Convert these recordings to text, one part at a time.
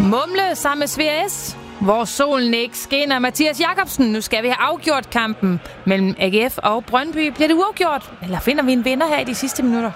Mumle sammen med Svea S, hvor solen ikke skinner. Mathias Jakobsen, nu skal vi have afgjort kampen mellem AGF og Brøndby. Bliver det uafgjort, eller finder vi en vinder her i de sidste minutter?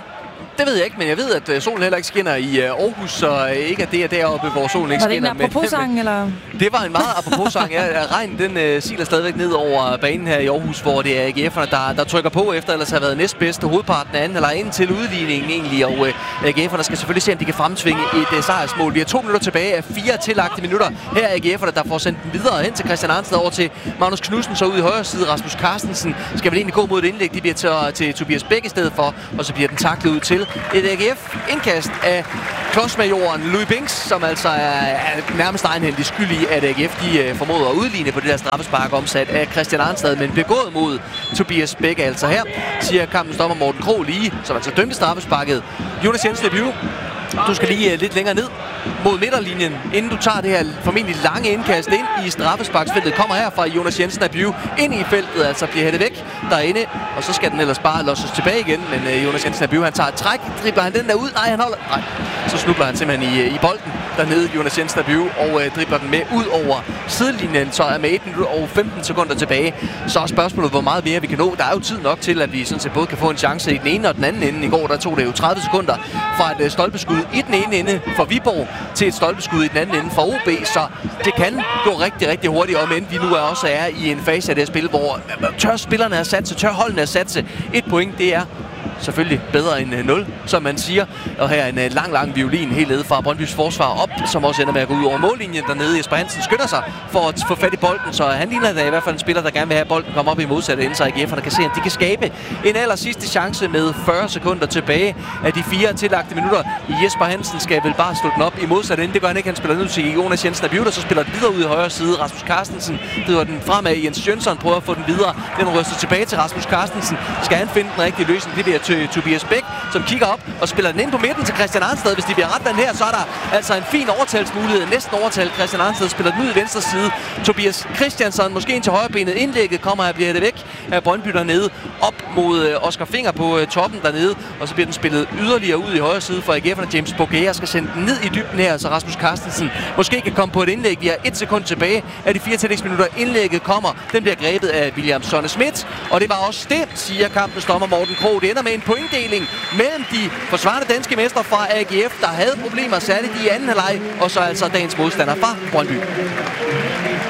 Det ved jeg ikke, men jeg ved, at solen heller ikke skinner i Aarhus, så ikke at det er deroppe, hvor solen ikke skinner. Var det en apropos-sang, eller? Det var en meget apropos-sang. Regnen den siler stadigvæk ned over banen her i Aarhus, hvor det er AGF'erne, der trykker på efter, ellers har været næstbedste hovedparten af anden, eller ind til udligningen egentlig. Og AGF'erne skal selvfølgelig se, om de kan fremtvinge et sejrsmål. Vi har 2 minutter tilbage af 4 tillagte minutter. Her er AGF'erne, der får sendt den videre hen til Christian Arnsted over til Magnus Knudsen, så ud i højre side. Rasmus Carstensen skal vel egentlig gå mod et indlæg. De bliver til Tobias Bæk i stedet for, og så bliver den taklet ud til et AGF-indkast af klodsmajoren Louis Binks, som altså er nærmest egenhændigt skyld i, at AGF de formåede at udligne på det der straffespark omsat af Christian Arnsted, men begået mod Tobias Bæk. Altså her siger kampens dommer Morten Krog lige, som altså dømte straffesparket. Jonas Jensen Lebiu, du skal lige lidt længere ned mod midterlinjen, inden du tager det her formentlig lange indkast ind i straffesparksfeltet. Kommer her fra Jonas Jensen Abiu ind i feltet, altså bliver hættet væk derinde, og så skal den ellers bare losses tilbage igen. Men Jonas Jensen Abiu, han tager et træk, dribler han den der ud, han holder, så snubler han simpelthen i bolden dernede, Jonas Jensen Abiu, og dribler den med ud over sidelinjen, så er med 1 minut og 15 sekunder tilbage. Så er spørgsmålet, hvor meget mere vi kan nå. Der er jo tid nok til, at vi sådan set både kan få en chance i den ene og den anden ende. I går der tog det jo 30 sekunder fra et stolpeskud i den ene ende for Viborg til et stolpeskud i den anden ende for OB, så det kan gå rigtig, rigtig hurtigt, om end vi nu også er i en fase af det her spil, hvor tør spillerne er satse, tør holdene er satse. 1 point, det er selvfølgelig bedre end 0, som man siger. Og her en lang violin helt nede fra Brøndbys forsvar op, som også ender med at gå ud over mållinjen dernede. Jesper Hansen skynder sig for at få fat i bolden, så han ligner da i hvert fald en spiller, der gerne vil have bolden komme op i modsatte ende, så AGF'erne kan se, at de kan skabe en aller sidste chance med 40 sekunder tilbage af de 4 tillagte minutter. Jesper Hansen skal vel bare slå den op i modsatte ende. Det gør han ikke. Han spiller ned til Jonas Jensen Abiu, der så spiller den videre ud i højre side. Rasmus Carstensen driver den fremad. Jens Jønsson prøver at få den videre. Den ryster tilbage til Rasmus Carstensen. Skal han finde den rigtige løsning? Det bliver til Tobias Bæk, som kigger op og spiller den ind på midten til Christian Arnsted. Hvis de bliver ret den her, så er der altså en fin overtalsmulighed. Næsten overtalt. Christian Arnsted spiller den ud i venstre side. Tobias Christiansen måske ind til højrebenet. Indlægget kommer her, bliver det væk af Brøndby dernede. Op mod Oscar Finger på toppen dernede. Og så bliver den spillet yderligere ud i højre side for AGF'erne. James Bogea skal sende den ned i dybden her, så Rasmus Carstensen måske kan komme på et indlæg. Vi har 1 sekund tilbage af de 4 tillægsminutter. Indlægget kommer. Den bliver grebet af William Sonne Schmidt. Og det var også det, siger kampens dommer Morten Krog. Det ender med en pointdeling mellem de forsvarende danske mestre fra AGF, der havde problemer særligt i anden halvleg, og så altså dagens modstander fra Brøndby.